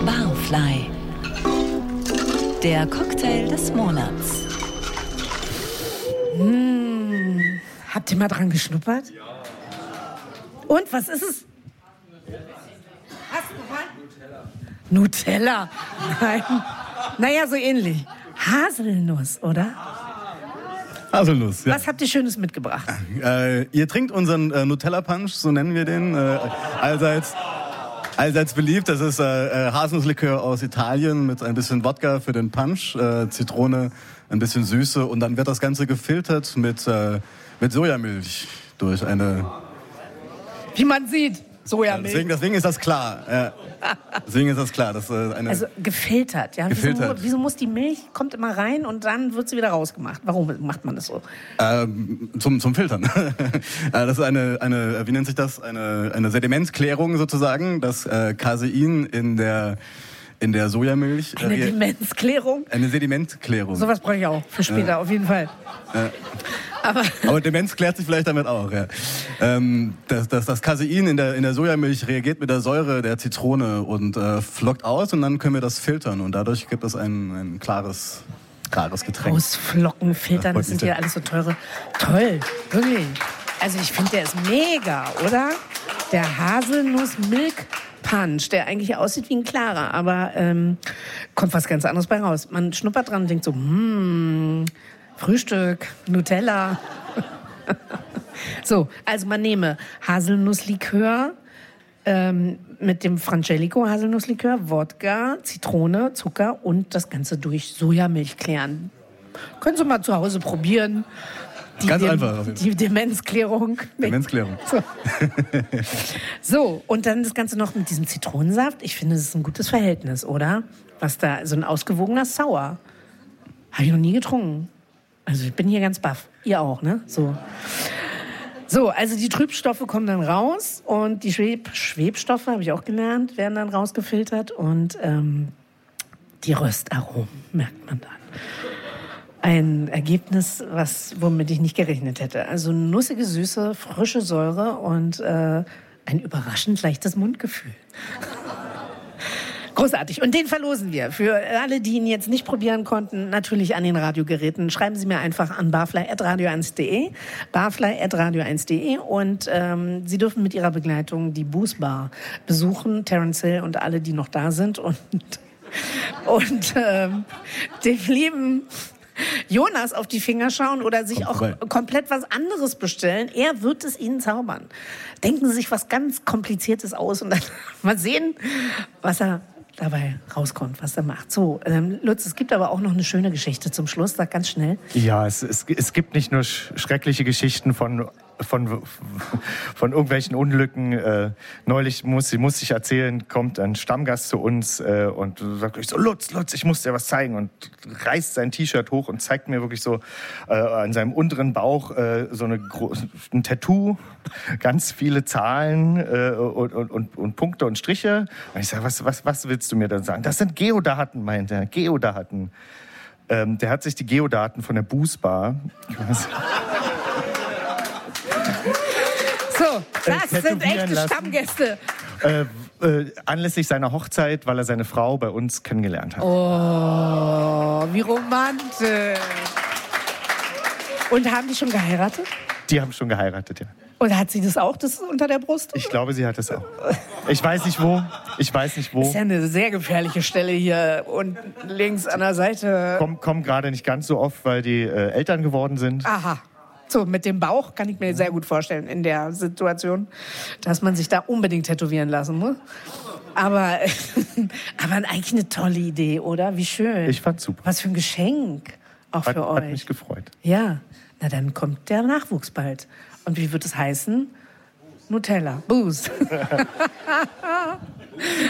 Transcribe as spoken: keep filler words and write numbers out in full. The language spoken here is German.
Barfly, der Cocktail des Monats. Mmh. Habt ihr mal dran geschnuppert? Ja. Und, was ist es? Hast du Nutella. Nutella? Nein. Naja, so ähnlich. Haselnuss, oder? Haselnuss, ja. Was habt ihr Schönes mitgebracht? Äh, ihr trinkt unseren äh, Nutella-Punch, so nennen wir den. Äh, allseits, allseits beliebt. Das ist äh, Haselnusslikör aus Italien mit ein bisschen Wodka für den Punch, äh, Zitrone, ein bisschen Süße. Und dann wird das Ganze gefiltert mit, äh, mit Sojamilch durch eine... Wie man sieht, Sojamilch. Ja, deswegen, deswegen ist das klar. Ja. Deswegen ist das klar. Dass, äh, eine also gefiltert, ja. Gefiltert. Wieso, wieso muss die Milch, kommt immer rein und dann wird sie wieder rausgemacht? Warum macht man das so? Ähm, zum, zum Filtern. Das ist eine, eine, wie nennt sich das? Eine, eine Sedimentklärung sozusagen. Das äh, Casein in der, in der Sojamilch. Eine äh, Dementklärung? Eine Sedimentklärung. Sowas brauche ich auch für später, äh, auf jeden Fall. Äh, Aber, Aber Demenz klärt sich vielleicht damit auch. Ja. Ähm, das, das, das Casein in der, in der Sojamilch reagiert mit der Säure der Zitrone und äh, flockt aus und dann können wir das filtern und dadurch gibt es ein, ein klares, klares Getränk. Ausflocken, filtern, das sind ja alles so teure. Toll, wirklich. Also ich finde, der ist mega, oder? Der Haselnuss-Milk-Punch, der eigentlich aussieht wie ein klarer, aber ähm, kommt was ganz anderes bei raus. Man schnuppert dran und denkt so, hm... Frühstück, Nutella. So, also man nehme Haselnusslikör ähm, mit dem Frangelico Haselnusslikör, Wodka, Zitrone, Zucker und das Ganze durch Sojamilch klären. Können Sie mal zu Hause probieren. Die Ganz Dem- einfach. Auf jeden Fall. Die Demenzklärung. Demenzklärung. So. So, und dann das Ganze noch mit diesem Zitronensaft. Ich finde, das ist ein gutes Verhältnis, oder? Was da, so ein ausgewogener Sauer. Habe ich noch nie getrunken. Also ich bin hier ganz baff. Ihr auch, ne? So. So, also die Trübstoffe kommen dann raus und die Schweb Schwebstoffe, habe ich auch gelernt, werden dann rausgefiltert und ähm, die Röstaromen merkt man dann. Ein Ergebnis, was, womit ich nicht gerechnet hätte. Also nussige Süße, frische Säure und äh, ein überraschend leichtes Mundgefühl. Großartig. Und den verlosen wir. Für alle, die ihn jetzt nicht probieren konnten, natürlich an den Radiogeräten. Schreiben Sie mir einfach an barfly at radio eins punkt de, barfly at radio eins punkt de und ähm, Sie dürfen mit Ihrer Begleitung die Booze Bar besuchen, Terence Hill und alle, die noch da sind und, und ähm, dem lieben Jonas auf die Finger schauen oder sich Kommt auch vorbei. komplett was anderes bestellen. Er wird es Ihnen zaubern. Denken Sie sich was ganz Kompliziertes aus und dann mal sehen, was er dabei rauskommt, was er macht. So, ähm, Lutz, es gibt aber auch noch eine schöne Geschichte zum Schluss. Sag ganz schnell. Ja, es, es, es gibt nicht nur sch- schreckliche Geschichten von, von, von irgendwelchen Unglücken. Äh, neulich muss, muss ich erzählen, kommt ein Stammgast zu uns äh, und sagt so, Lutz, Lutz, ich muss dir was zeigen und reißt sein T-Shirt hoch und zeigt mir wirklich so äh, an seinem unteren Bauch äh, so eine gro- ein Tattoo, ganz viele Zahlen äh, und, und, und, und Punkte und Striche. Und ich sage, was, was, was willst du mir dann sagen? Das sind Geodaten, meint er, Geodaten. Ähm, der hat sich die Geodaten von der Booze Bar. So, das Äh, sind echte lassen. Stammgäste. Äh, äh, anlässlich seiner Hochzeit, weil er seine Frau bei uns kennengelernt hat. Oh, wie romantisch. Und haben die schon geheiratet? Die haben schon geheiratet, ja. Und hat sie das auch, das unter der Brust? Ich glaube, sie hat es auch. Ich weiß nicht wo. Ich weiß nicht wo. Das ist ja eine sehr gefährliche Stelle hier und links an der Seite. Kommen komm gerade nicht ganz so oft, weil die äh, Eltern geworden sind. Aha. So, mit dem Bauch kann ich mir sehr gut vorstellen in der Situation, dass man sich da unbedingt tätowieren lassen muss. Aber, aber eigentlich eine tolle Idee, oder? Wie schön. Ich fand's super. Was für ein Geschenk auch Hat, für hat euch. mich gefreut. Ja, na dann kommt der Nachwuchs bald. Und wie wird es heißen? Nutella. Booze.